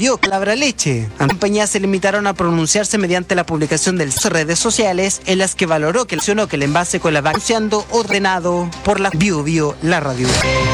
vio palabra leche. Las compañías se limitaron a pronunciarse mediante la publicación de las redes sociales en las que valoró que el envase con la vaca siendo ordenado por la Bio la radio.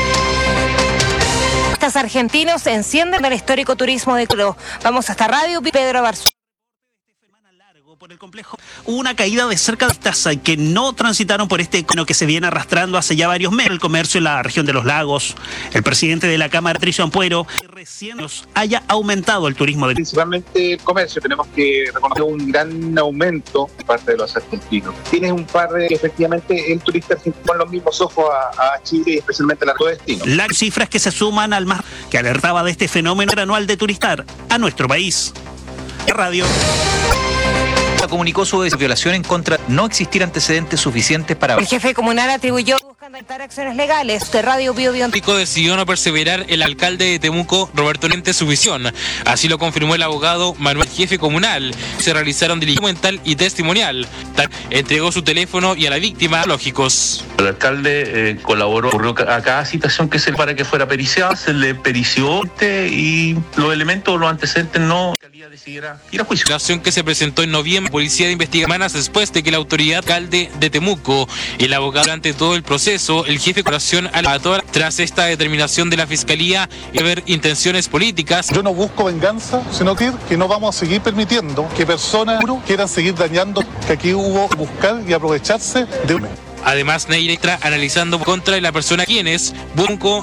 Argentinos encienden el histórico turismo de Cro. Vamos hasta Radio Pedro Barzú. Por el complejo hubo una caída de cerca de estas que no transitaron por este cono que se viene arrastrando hace ya varios meses el comercio en la región de los lagos. El presidente de la Cámara, Patricio Ampuero, recién haya aumentado el turismo de... Principalmente el comercio, tenemos que reconocer un gran aumento por parte de los argentinos. Tienes un par de, efectivamente, el turista argentino con los mismos ojos a Chile y especialmente a largo destino. Las cifras que se suman al más que alertaba de este fenómeno anual de turistar a nuestro país. Radio. Comunicó su violación en contra no existir antecedentes suficientes para... El jefe comunal atribuyó buscando acciones legales de Radio Bio. Decidió no perseverar el alcalde de Temuco, Roberto Lente, su visión. Así lo confirmó el abogado Manuel, jefe comunal. Se realizaron diligencia documental y testimonial. Entregó su teléfono y a la víctima lógicos. El alcalde colaboró, ocurrió a cada citación que se para que fuera periciada, se le perició y los elementos, los antecedentes no... decidiera ir a juicio. La acción que se presentó en noviembre, policía de investigación semanas después de que la autoridad alcalde de Temuco, el abogado durante todo el proceso, el jefe de corporación aleatoria, tras esta determinación de la fiscalía y ver intenciones políticas. Yo no busco venganza, sino que no vamos a seguir permitiendo que personas quieran seguir dañando, que aquí hubo que buscar y aprovecharse de un... Además, Neira está analizando contra de la persona quienes busco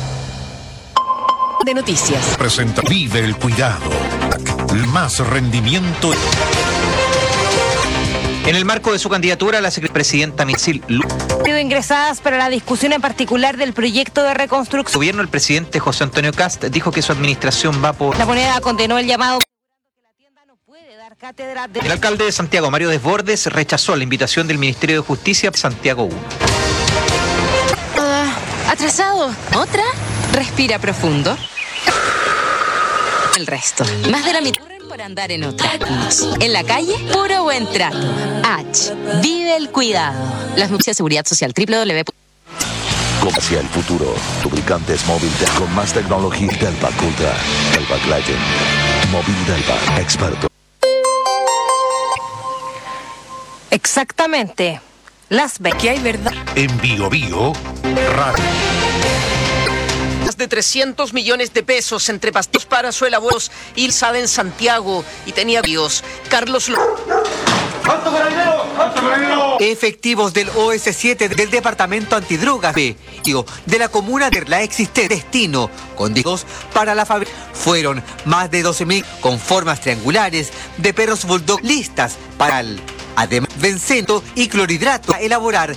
de noticias. Presenta Vive el Cuidado. Más rendimiento. En el marco de su candidatura, la presidenta Michelle sido ingresadas para la discusión en particular del proyecto de reconstrucción. El gobierno, el presidente José Antonio Kast dijo que su administración va por... La Moneda condenó el llamado que la tienda no puede dar cátedra de... El alcalde de Santiago, Mario Desbordes, rechazó la invitación del Ministerio de Justicia Santiago 1. Atrasado. ¿Otra? Respira profundo. El resto. Más de la mitad por andar en otra. En la calle, puro buen trato. H. Vive el cuidado. Las noticias de seguridad social. www. Hacia el futuro. Lubricantes móvil con más tecnología. Delvac Ultra. Delvac Legend. Móvil Delvac. Experto. Exactamente. Las ve que hay verdad. En Bio Radio. Más de 300 millones de pesos entre pastos para su elaboración y SAD en Santiago y tenía Dios. Carlos Efectivos del OS7 del Departamento Antidrogas de la comuna de la existente destino con discos para la fábrica. Fueron más de 12.000 con formas triangulares de perros bulldog listas para el... Además, benceno y clorhidrato a elaborar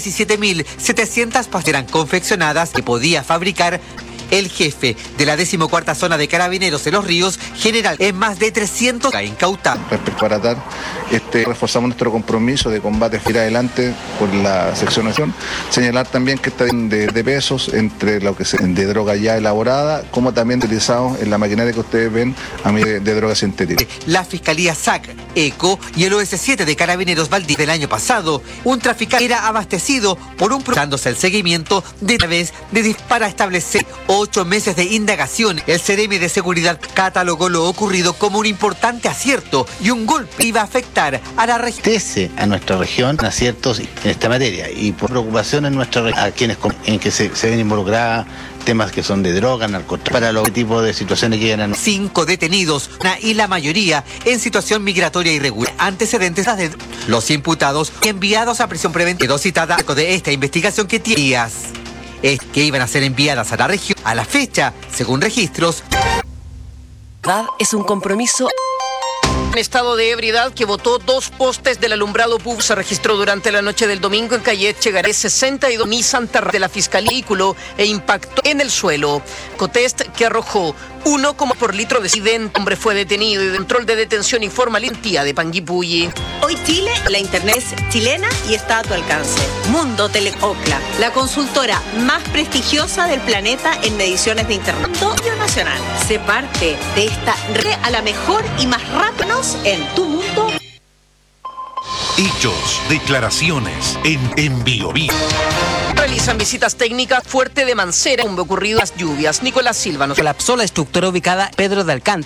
17.700 pastas eran confeccionadas que podía fabricar el jefe de la 14ª Zona de Carabineros de Los Ríos, general, en más de 300 incautados. Respecto a tratar, reforzamos nuestro compromiso de combate ir adelante por la sección nación. Señalar también que está de pesos entre lo que se de droga ya elaborada, como también utilizados en la maquinaria que ustedes ven a mí de droga sintética. La Fiscalía SAC, ECO y el OS7 de Carabineros Valdivia del año pasado, un traficante era abastecido por un dándose el seguimiento de través de para establecer 8 meses de indagación. El Ceremi de Seguridad catalogó lo ocurrido como un importante acierto y un golpe iba a afectar a la región. A nuestra región aciertos en esta materia y por preocupación en nuestra región a quienes en que se ven involucradas temas que son de droga, narcotráfico, para los tipos de situaciones que llegan a... 5 detenidos y la mayoría en situación migratoria irregular. Antecedentes de los imputados enviados a prisión preventiva. Quedó citada de esta investigación que tiene días. Es que iban a ser enviadas a la región a la fecha, según registros. Es un compromiso. En estado de ebriedad que botó 2 postes del alumbrado público se registró durante la noche del domingo en calle Echegaré 62 Nissan Terra de la Fiscalía vehículo e impactó en el suelo. Cotest que arrojó 1 como por litro de accidente. Hombre fue detenido y de control de detención informa la entidad de Panguipulli. Hoy Chile, la internet es chilena y está a tu alcance. Mundo Telecocla, la consultora más prestigiosa del planeta en mediciones de internet nacional. Se parte de esta red a la mejor y más rápida en tu mundo. Hechos, declaraciones en Bio. Realizan visitas técnicas fuerte de Mancera, ocurrido las lluvias. Nicolás Silva nos colapsó la estructura ubicada Pedro de Alcántara.